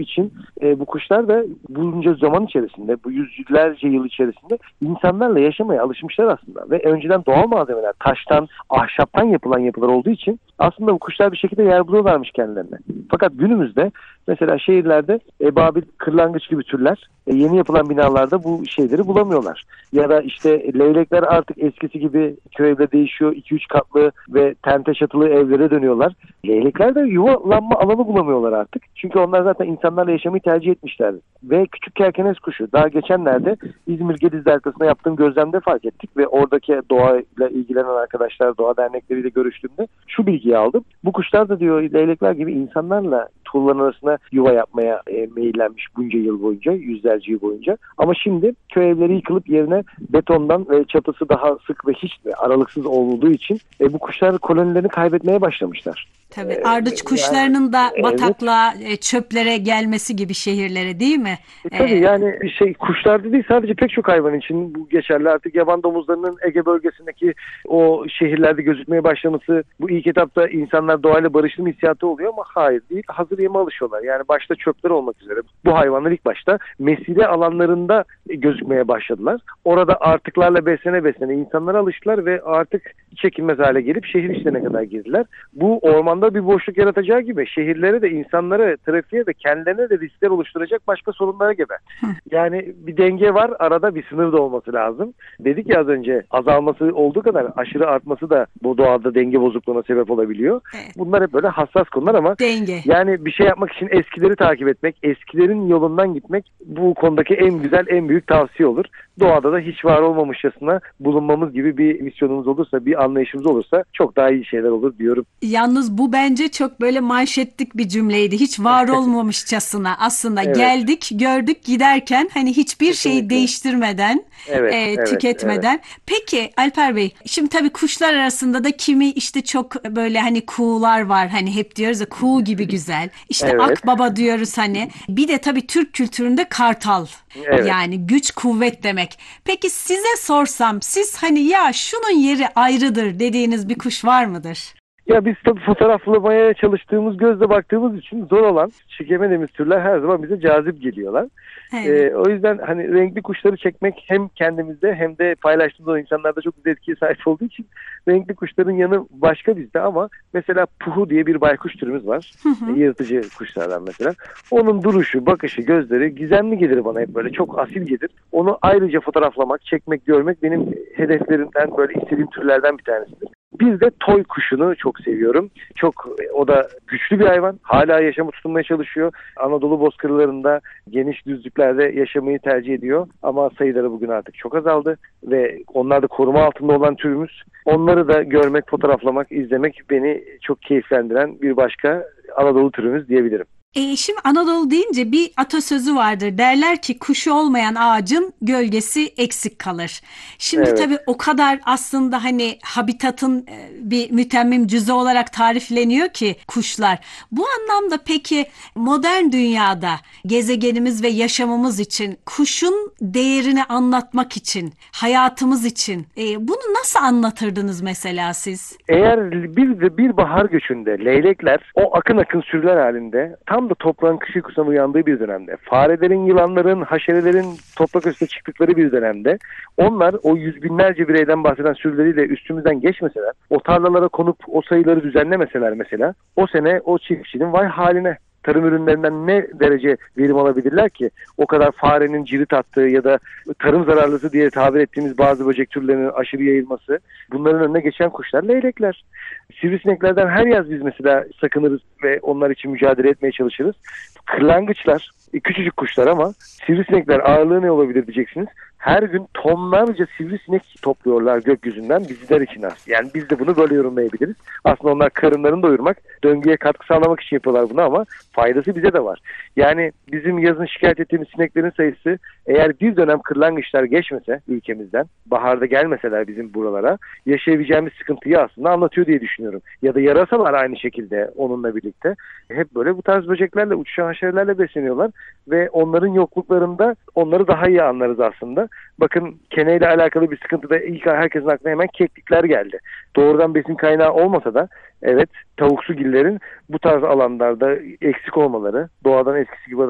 için bu kuşlar da bunca zaman içerisinde, bu yüzlerce yıl içerisinde insanlarla yaşamaya alışmışlar aslında. Ve önceden doğal malzemeler, taştan, ahşaptan yapılan yapılar olduğu için aslında bu kuşlar bir şekilde yer buluyorlarmış kendilerine. Fakat günümüzde mesela şehirlerde ebabil, kırlangıç gibi türler yeni yapılan binalarda bu şeyleri bulamıyorlar. Ya da işte leylekler artık eskisi gibi köy evde değişiyor. 2-3 katlı ve tente çatılı evlere dönüyorlar. Leylekler de yuvalanma alanı bulamıyorlar artık. Çünkü onlar zaten insanlarla yaşamayı tercih etmişler. Ve küçük kerkenes kuşu. Daha geçenlerde İzmir Gediz Deltası'nda yaptığım gözlemde fark ettik ve oradaki doğayla ilgilenen arkadaşlar, doğa dernekleriyle görüştüğümde şu bilgiyi aldım. Bu kuşlar da diyor leylekler gibi insanlarla tuğlaların arasına yuva yapmaya meyillenmiş bunca yıl boyunca, yüzlerce yıl boyunca. Ama şimdi köy evleri yıkılıp yerine betondan ve çatısı daha sık ve hiç aralıksız olduğu için bu kuşlar kolonilerini kaybetmeye başlamışlar. Tabii ardıç kuşlarının da bataklığa, çöplere gelmesi gibi şehirlere, değil mi? Tabii yani kuşlarda değil, sadece pek çok hayvan için bu geçerli. Artık yaban domuzlarının Ege bölgesindeki o şehirlerde gözükmeye başlaması, bu ilk etapta insanlar doğayla barıştığım hissiyatı oluyor ama hayır değil. Hazır yeme alışıyorlar. Yani başta çöpler olmak üzere. Bu hayvanlar ilk başta mesire alanlarında gözükmeye başladılar. Orada artıklarla beslene insanlara alıştılar ve artık çekilmez hale gelip şehir içlerine kadar girdiler. Bu ormanda bir boşluk yaratacağı gibi şehirlere de, insanlara, trafiğe de, kendilerine de riskler oluşturacak başka sorunlara gebe. Yani bir denge var, arada bir sınır da olması lazım. Dedik ya az önce, azalması olduğu kadar aşırı artması da bu doğada denge bozukluğuna sebep olabiliyor. Evet. Bunlar hep böyle hassas konular ama denge. Yani bir şey yapmak için eskileri takip etmek, eskilerin yolundan gitmek bu konudaki en güzel, en büyük tavsiye olur. Doğada da hiç var olmamışçasına bulunmamız gibi bir misyonumuz olursa, bir anlayışımız olursa çok daha iyi şeyler olur diyorum. Yalnız bu bence çok böyle manşetlik bir cümleydi. Hiç var olmamışçasına aslında evet. Geldik, gördük, giderken hani hiçbir kesinlikle şeyi değiştirmeden, tüketmeden. Evet. Peki Alper Bey, şimdi tabii kuşlar arasında da kimi işte çok böyle hani kuğular var. Hani hep diyoruz ya, kuğu gibi güzel. İşte evet. Akbaba diyoruz hani. Bir de tabii Türk kültüründe kartal. Evet. Yani güç, kuvvet demek. Peki size sorsam, siz hani ya şunun yeri ayrıdır dediğiniz bir kuş var mıdır? Ya biz tabii fotoğraflamaya çalıştığımız, gözle baktığımız için zor olan, çekemediğimiz türler her zaman bize cazip geliyorlar. Evet. O yüzden hani renkli kuşları çekmek hem kendimizde hem de paylaştığımız o insanlarda çok güzel etkiye sahip olduğu için renkli kuşların yanı başka bizde ama mesela puhu diye bir baykuş türümüz var. Yırtıcı kuşlardan mesela. Onun duruşu, bakışı, gözleri gizemli gelir bana, hep böyle çok asil gelir. Onu ayrıca fotoğraflamak, çekmek, görmek benim hedeflerimden, böyle istediğim türlerden bir tanesidir. Bir de toy kuşunu çok seviyorum. O da güçlü bir hayvan. Hala yaşamı tutunmaya çalışıyor. Anadolu bozkırlarında, geniş düzlüklerde yaşamayı tercih ediyor. Ama sayıları bugün artık çok azaldı. Ve onlar da koruma altında olan türümüz. Onları da görmek, fotoğraflamak, izlemek beni çok keyiflendiren bir başka Anadolu türümüz diyebilirim. Şimdi Anadolu deyince bir atasözü vardır. Derler ki kuşu olmayan ağacın gölgesi eksik kalır. Şimdi evet. Tabii o kadar aslında hani habitatın bir mütemmim cüzü olarak tarifleniyor ki kuşlar. Bu anlamda peki modern dünyada gezegenimiz ve yaşamımız için kuşun değerini anlatmak için, hayatımız için bunu nasıl anlatırdınız mesela siz? Eğer bir bahar göçünde leylekler o akın akın sürüler halinde tam da toprağın kış uykusundan uyandığı bir dönemde, farelerin, yılanların, haşerelerin toprak üstüne çıktıkları bir dönemde onlar o yüz binlerce bireyden bahseden sürüleriyle üstümüzden geçmeseler, o tarlalara konup o sayıları düzenlemeseler mesela, o sene o çiftçinin vay haline. Tarım ürünlerinden ne derece verim alabilirler ki? O kadar farenin cirit attığı ya da tarım zararlısı diye tabir ettiğimiz bazı böcek türlerinin aşırı yayılması. Bunların önüne geçen kuşlar leylekler. Sivrisineklerden her yaz biz mesela sakınırız ve onlar için mücadele etmeye çalışırız. Kırlangıçlar, küçücük kuşlar ama sivrisinekler ağırlığı ne olabilir diyeceksiniz. Her gün tonlarca sivrisinek topluyorlar gökyüzünden bizler için aslında. Yani biz de bunu böyle yorumlayabiliriz. Aslında onlar karınlarını doyurmak, döngüye katkı sağlamak için yapıyorlar bunu ama faydası bize de var. Yani bizim yazın şikayet ettiğimiz sineklerin sayısı eğer bir dönem kırlangıçlar geçmese ülkemizden, baharda gelmeseler bizim buralara yaşayabileceğimiz sıkıntıyı aslında anlatıyor diye düşünüyorum. Ya da yarasalar aynı şekilde onunla birlikte hep böyle bu tarz böceklerle, uçuşan haşerelerle besleniyorlar ve onların yokluklarında onları daha iyi anlarız aslında. Bakın keneyle alakalı bir sıkıntıda ilk herkesin aklına hemen keklikler geldi. Doğrudan besin kaynağı olmasa da evet tavuksugillerin bu tarz alanlarda eksik olmaları, doğadan eskisi gibi